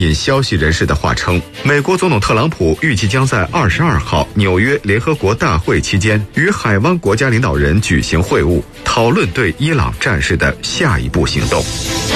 引消息人士的话称，美国总统特朗普预计将在22号纽约联合国大会期间与海湾国家领导人举行会晤，讨论对伊朗战事的下一步行动。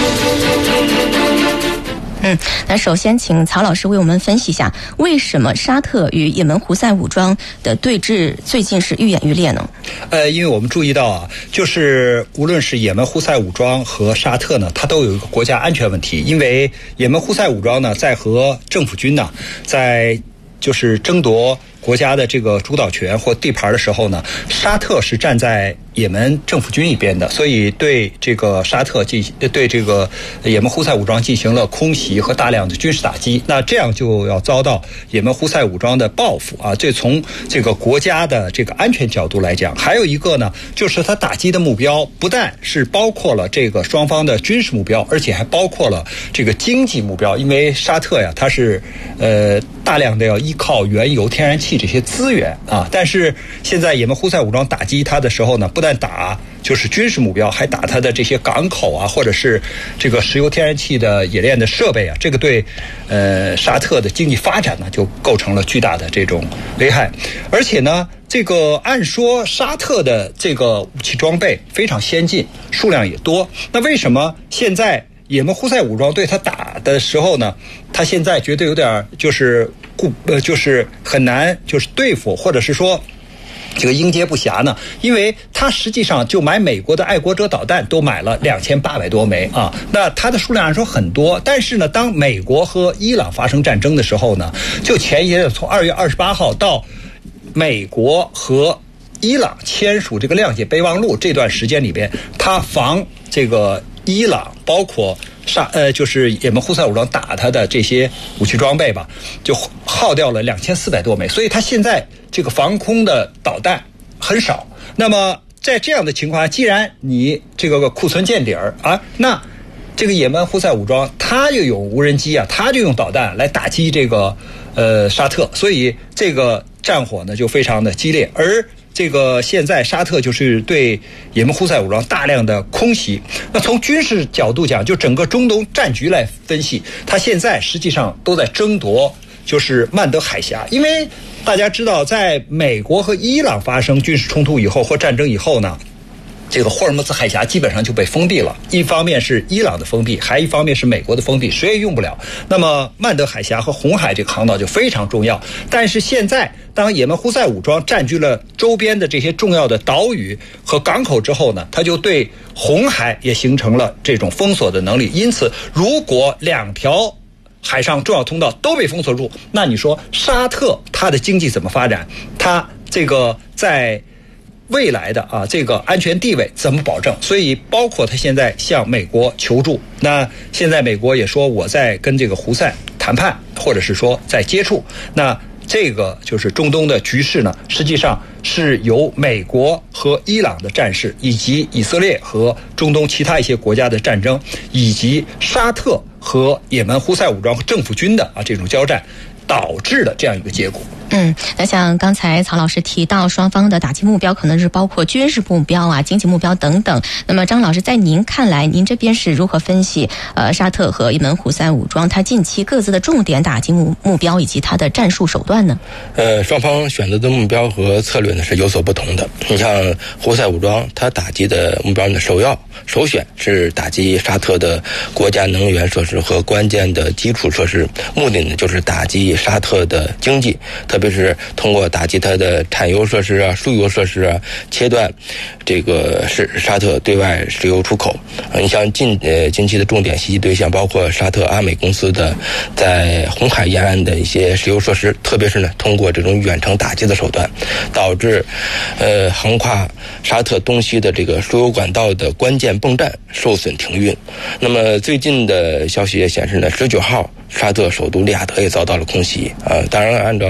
那首先请曹老师为我们分析一下，为什么沙特与也门胡塞武装的对峙最近是愈演愈烈呢？ 因为我们注意到啊，就是无论是也门胡塞武装和沙特呢，它都有一个国家安全问题。因为也门胡塞武装呢，在和政府军呢，在就是争夺国家的这个主导权或地盘的时候呢，沙特是站在也门政府军一边的，所以对这个沙特对这个也门胡塞武装进行了空袭和大量的军事打击。那这样就要遭到也门胡塞武装的报复啊！这从这个国家的这个安全角度来讲，还有一个呢，就是它打击的目标不但是包括了这个双方的军事目标，而且还包括了这个经济目标。因为沙特呀，它是大量的要依靠原油、天然气这些资源啊，但是现在也门胡塞武装打击它的时候呢，不但打就是军事目标，还打它的这些港口啊，或者是这个石油天然气的冶炼的设备啊，这个对沙特的经济发展呢就构成了巨大的这种危害。而且呢，这个按说沙特的这个武器装备非常先进，数量也多，那为什么现在也门胡塞武装对他打的时候呢，他现在觉得有点就是很难就是对付，或者是说这个应接不暇呢？因为他实际上就买美国的爱国者导弹都买了2800多枚啊，那它的数量按说很多，但是呢，当美国和伊朗发生战争的时候呢，就前一天从2月28号到美国和伊朗签署这个谅解备忘录这段时间里边，他防这个伊朗包括就是也门胡塞武装打他的这些武器装备吧，就耗掉了2400多枚，所以他现在这个防空的导弹很少。那么在这样的情况下，既然你这个库存见底儿啊，那这个也门胡塞武装他就用无人机啊，他就用导弹来打击这个沙特，所以这个战火呢就非常的激烈。而这个现在沙特就是对也门胡塞武装大量的空袭。那从军事角度讲，就整个中东战局来分析，它现在实际上都在争夺就是曼德海峡。因为大家知道，在美国和伊朗发生军事冲突以后或战争以后呢，这个霍尔木兹海峡基本上就被封闭了，一方面是伊朗的封闭，还一方面是美国的封闭，谁也用不了。那么曼德海峡和红海这个航道就非常重要。但是现在当也门胡塞武装占据了周边的这些重要的岛屿和港口之后呢，它就对红海也形成了这种封锁的能力。因此如果2条海上重要通道都被封锁住，那你说沙特它的经济怎么发展？它这个在未来的这个安全地位怎么保证？所以包括他现在向美国求助，那现在美国也说我在跟这个胡塞谈判，或者是说在接触。那这个就是中东的局势呢，实际上是由美国和伊朗的战事，以及以色列和中东其他一些国家的战争，以及沙特和也门胡塞武装和政府军的这种交战导致的这样一个结果。 那像刚才曹老师提到，双方的打击目标可能是包括军事目标啊、经济目标等等。那么张老师，在您看来，您这边是如何分析沙特和也门胡塞武装它近期各自的重点打击目标以及它的战术手段呢？ 双方选择的目标和策略呢是有所不同的。你像胡塞武装，它打击的目标呢首选是打击沙特的国家能源设施和关键的基础设施，目的呢就是打击沙特的经济，特别是通过打击它的产油设施啊、输油设施啊，切断这个沙特对外石油出口。你像近期的重点袭击对象包括沙特阿美公司的在红海沿岸的一些石油设施，特别是呢通过这种远程打击的手段，导致横跨沙特东西的这个输油管道的关键泵站受损停运。那么最近的消息也显示呢，19号沙特首都利雅得也遭到了空袭。当然按照目前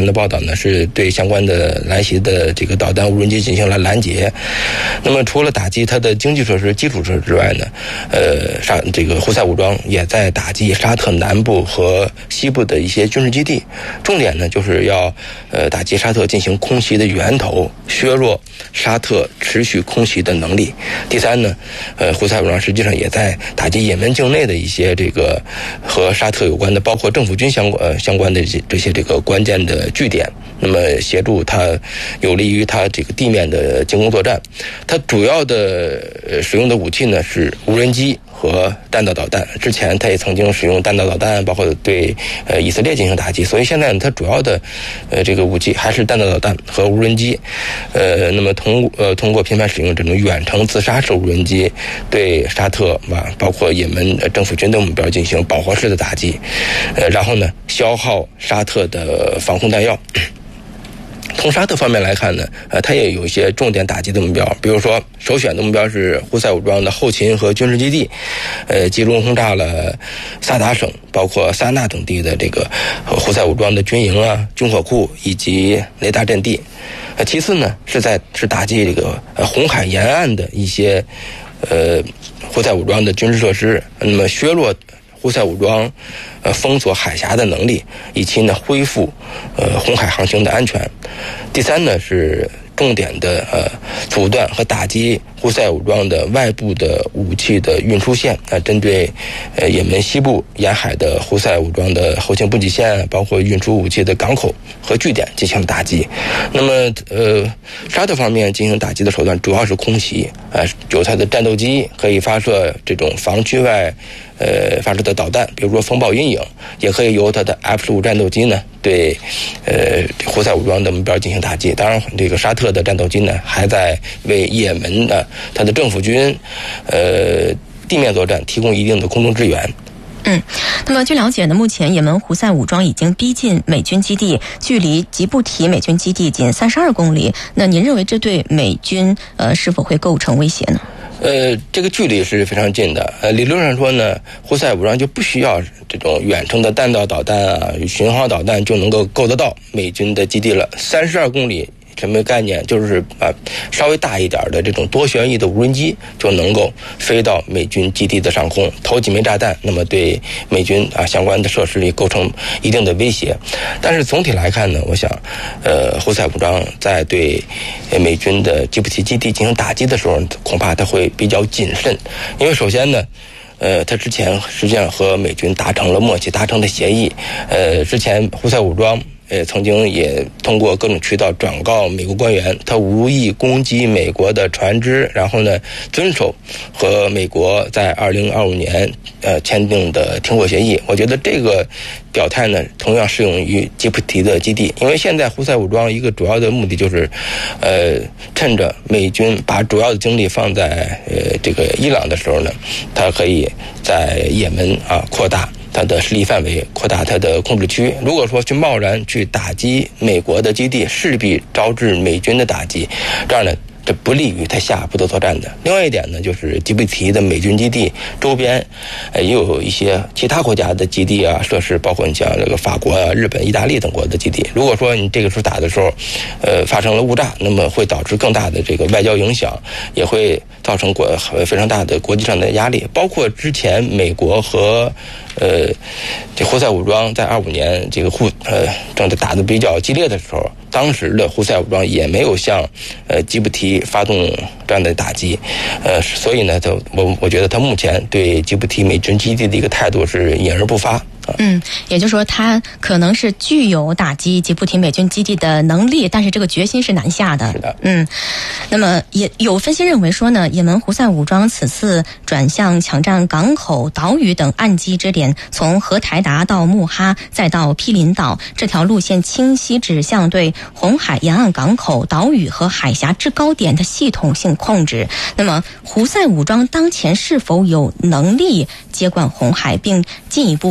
的报道呢，是对相关的来袭的这个导弹无人机进行了拦截。那么除了打击它的经济设施、基础设施之外呢，这个胡塞武装也在打击沙特南部和西部的一些军事基地，重点呢就是要打击沙特进行空袭的源头，削弱沙特持续空袭的能力。第三呢，胡塞武装实际上也在打击也门境内的一些这个和沙特有关的，包括政府军相关的这些这个关键的据点，那么协助它，有利于它这个地面的进攻作战。它主要的使用的武器呢是无人机和弹道导弹，之前他也曾经使用弹道导弹，包括对以色列进行打击，所以现在呢，他主要的这个武器还是弹道导弹和无人机。那么通过频繁使用这种远程自杀式无人机，对沙特包括也门政府军的目标进行饱和式的打击，然后呢消耗沙特的防空弹药。从沙特方面来看呢，它也有一些重点打击的目标，比如说首选的目标是胡塞武装的后勤和军事基地，集中轰炸了萨达省，包括萨那等地的这个胡塞武装的军营啊、军火库以及雷达阵地。其次呢，是打击这个红海沿岸的一些胡塞武装的军事设施，那么削弱胡塞武装封锁海峡的能力，以期呢恢复红海航行的安全。第三呢是重点的阻断和打击胡塞武装的外部的武器的运输线，针对也门西部沿海的胡塞武装的后勤补给线，包括运输武器的港口和据点进行打击。那么沙特方面进行打击的手段主要是空袭，有它的战斗机可以发射这种防区外发射的导弹，比如说风暴阴影，也可以由它的 F-15战斗机呢对胡塞武装的目标进行打击。当然这个沙特的战斗机呢还在为也门的它的政府军地面作战提供一定的空中支援。 那么据了解呢，目前也门胡塞武装已经逼近美军基地，距离吉布提美军基地仅32公里。那您认为这对美军是否会构成威胁呢？ 这个距离是非常近的。理论上说呢，胡塞武装就不需要这种远程的弹道导弹啊、巡航导弹就能够得到美军的基地了。32公里什么概念？就是稍微大一点的这种多旋翼的无人机就能够飞到美军基地的上空，投几枚炸弹，那么对美军相关的设施里构成一定的威胁。但是总体来看呢，我想胡塞武装在对美军的吉布提基地进行打击的时候，恐怕他会比较谨慎，因为首先呢他之前实际上和美军达成了默契，达成了协议。之前胡塞武装曾经也通过各种渠道转告美国官员，他无意攻击美国的船只，然后呢遵守和美国在2025年签订的停火协议。我觉得这个表态呢同样适用于吉布提的基地，因为现在胡塞武装一个主要的目的就是趁着美军把主要的精力放在这个伊朗的时候呢，他可以在也门扩大它的势力范围，扩大它的控制区。如果说去贸然去打击美国的基地，势必招致美军的打击，这样呢这不利于他下部队作战的。另外一点呢，就是吉布提的美军基地周边也有一些其他国家的基地啊设施，包括你像这个法国啊、日本、意大利等国的基地。如果说你这个时候打的时候发生了误炸，那么会导致更大的这个外交影响，也会造成非常大的国际上的压力。包括之前美国和这胡塞武装在25年这个正在打得比较激烈的时候，当时的胡塞武装也没有向吉布提发动这样的打击，所以呢，我觉得他目前对吉布提美军基地的一个态度是隐而不发。 也就是说他可能是具有打击吉布提美军基地的能力，但是这个决心是难下的。 是的。 那么也有分析认为说呢，也门胡塞武装此次转向抢占港口、岛屿等岸基支点，从荷台达到穆哈再到毗邻岛，这条路线清晰指向对红海沿岸港口、岛屿和海峡制高点的系统性控制。那么胡塞武装当前是否有能力接管红海并进一步控制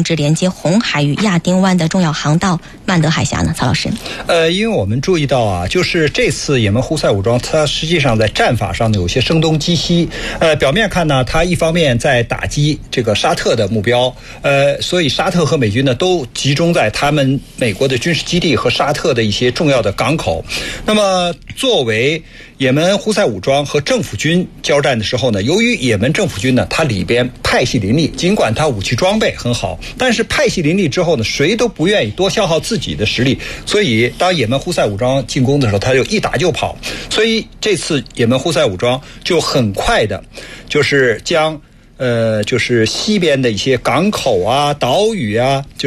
制连接红海与亚丁湾的重要航道曼德海峡呢？曹老师， 因为我们注意到啊，就是这次也门胡塞武装，它实际上在战法上呢有些声东击西。表面看呢，它一方面在打击这个沙特的目标，所以沙特和美军呢都集中在他们美国的军事基地和沙特的一些重要的港口。那么，作为也门胡塞武装和政府军交战的时候呢，由于也门政府军呢，它里边派系林立，尽管它武器装备很好，但是派系林立之后呢，谁都不愿意多消耗自己的实力，所以当也门胡塞武装进攻的时候，他就一打就跑。所以这次也门胡塞武装就很快的，就是将就是西边的一些港口啊、岛屿啊，